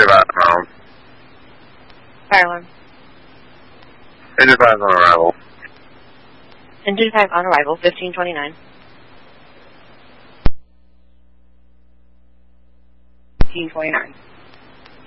Engine 5 on. Fire alarm. Engine 5 on arrival. Engine 5 on arrival, 1529. 1529.